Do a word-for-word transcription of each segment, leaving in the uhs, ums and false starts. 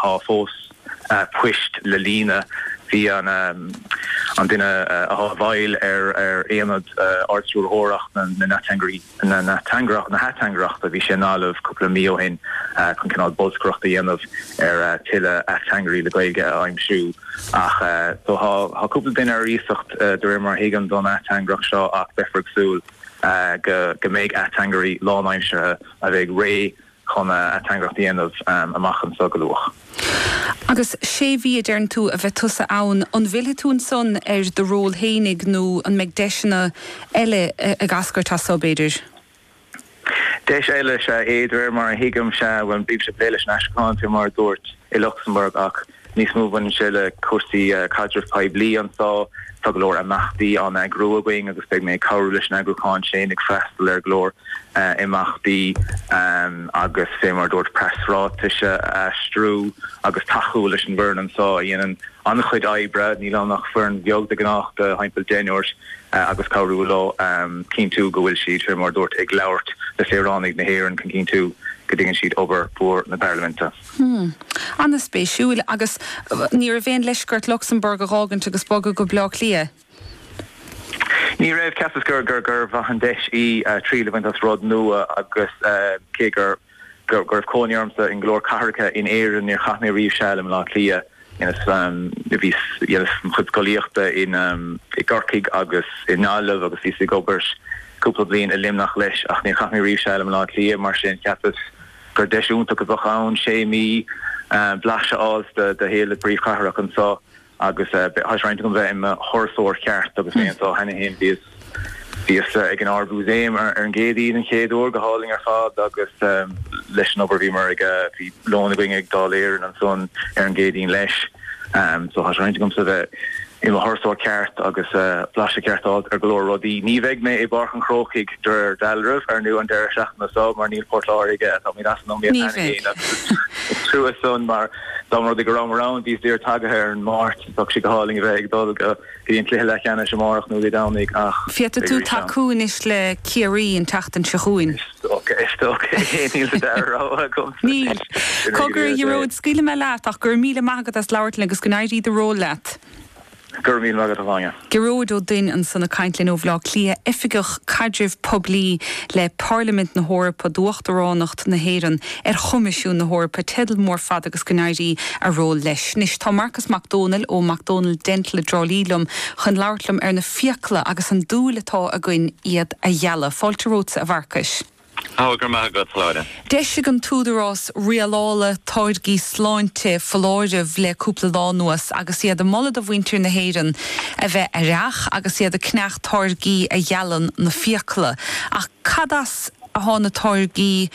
há fós puist le lína hí an an duine a bhail ar ar éanad áirtiúil hóireacht na natangraí na natangrach na hatangrach a bhí sé nálamh cúpla mío hin chun cinál bolscrocht a dhéanamh ar tuile hatangraí le gaige aimsú ach so há cúpla duine ar íosacht de ré mar hégan don hatangrach seo ach befragsúil go go méid hatangraí lánaimse a bheith ré chun hatangrach dhéanamh amachchan so go luach. Agus sé bhí dearn tú a bheith tusa ann an bhile tún son ar de ról hénig nó an meid deisina eile a gascar tá sobéidir? Deis eile se éidir mar hiigem se bhain bíb se bléiles neiscáinte mar dúirt i Luxemburg ach níos mú bhain se le cuasaí cadrih paib lí an sá tá go leor amachtaí an agrúaing agus beag mé cabhrú leis na agrúáin sin ag freistal ar glór imachtaí agus fé mar dúirt presráteise strú agus taú leis an bhirn an sá dhéanaan an chuid aibre ní le nach fearn bheag de gnácht de haimpel déirs agus cabhrú lá cín tú go bhfuil siad mar dúirt ag leabhart le féránig na héireann chun cín tú go dtíonn siad obair búr na Parlamenta. Hmm. Anna spéisiúil agus ní a bhéon leisgurt Luxemburg a rágant agus bogad go bleach lia? Ní raibh ceas gur gur gur bhahan deis í trí le bhaint as rud nua agus cé gur gur gur cónearmsa in glór carcha in éireann níor chachna riomh sealam lá lia Yes, um, vis yes, chudgolíochta in um, i Gorkig agus in nálamh agus ví gobers cúpla bliain a limnach leis ach ní chachna riomh sealam lá lia mar sin ceapas gur deisiúnta go bhachán sé mí blaise ás de de héle bríomh cathrach an sá agus hasreint go bheith im thorsóir ceart agus mé antá hena héin bhís bhís ag an arbúzéim ar an géadaí an chéadúir go háling ar fád agus leis an obair bhí mar ag bhí lóna going ag dáléir an son ar an géadaín leis so hasreint go sa bheith im thorsóir ceart agus blaise ceartáil ar glór rodí ní bheith mé i barchan chrócaig dur dalrih ar nu an deir seach na sá mar níl portláige tá mí as nó mé trú son mar Domar de go around these dear tagaher and Mart tak si gehaling weg dol go die le an se marach no danig ach Fiat tú taún is le Kiri in tachten sechoin Níl Cogur Euro skile me laat ach gur míle magad as lauert legus gnaidí de ró laat Gurmí magad aáine. Geródó din an sanna caiintlinn ó bhlá clia ifigach cadrih poblí le Parliament na Hórpa dúachtarránacht na héireann ar chumisisiún na Hórpa tedal mór fad agus gnáidí a ró leis. Nis tá Marcus McDonald ó McDonald Dental Drolílum chun leirtlam ar na fiacla agus an dúlatá a gcuin iad a dheala fáilteróta a bharcais. Águr me go láide. Deise an túdarrás rialála táidgí sláinte falláideh le cúpla dá nuas agus iad a molla a bhaintir na héireann a bheith a reach agus iad a cneach táidgí a dhealan na fiacla. Ach cadas a hána táidgí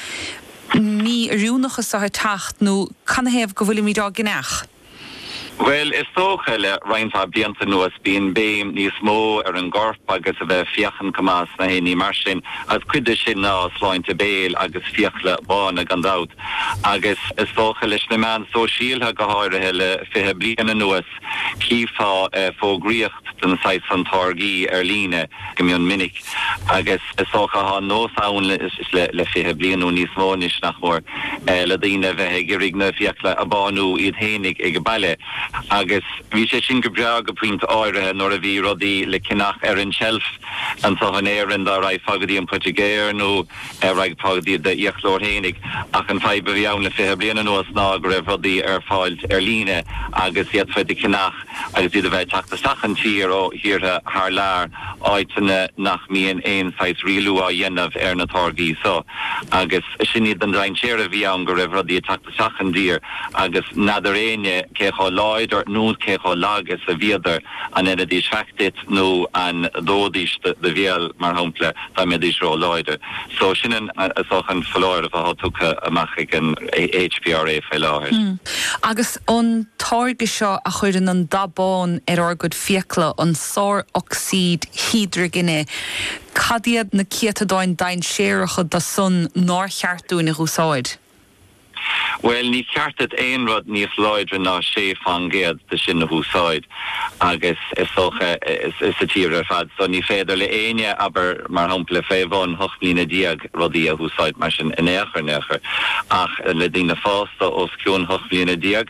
ní riúnachas a tacht nó canna héamh go bhfuil mídá gneach. Well, is tócha le reinfa blianta nuas bíon béim níos mó ar an gorp agus a bheith fiachan cumás na héní mar sin as cuide sin ná sláinte béil agus fiachla bána gandát. Agus is tócha leis na man so síaltha go háirithe le fithe bliana nuas cífá fógríocht den sais an táirgí ar líne gomionn minic. Agus is tócha há nós ann le le fithe blianú níos mónis nach mór le daoine bheith girig na fiachla a bánú iad hénig ag baile. Agus bhí sé sin go breag go puinte áirithe nóair a bhí rodí le cinach ar an shelf an táhan éireann dá raibh fagadí an Portugéir nó raibh fagadí de íochlór hénig ach an fáib a bhí ann le fithe bliana nuas ná go raibh rodí ar fáilt ar líne agus iad faid de cinach agus iad a bheith teachtasach an tír ó hiartha thar lear áitina nach mííon éon sais rialú á dhéanamh ar na táirgí so agus sin iad an drain séir a bhí ann go raibh rodí a teachtasach an dír agus nadidir éine céchá láid or nút céchá lágus a bhíadar an ina dís feachtit nó an dódís de bhéal mar hampla tá mé dís ró láide. So sinan asochan falláir a bheit tucha amach ag an H P R A fé láir. Mm. Agus an táirge seo a chuirann an dabán ar orgad fiacla an sár oxíd hydrogine cadiad na ciatadáin dain séirecha da sun ná cheartú na rúsáid. Well, ní ceartad éon rud níos láidre ná sé fangéad de sin na húsáid agus is socha is a tír ar fad so ní féidir le aine aber mar hampla féhán hocht lína diag rodí a húsáid mar sin in éair néair ach le dtína fásta os ciún hocht lína diag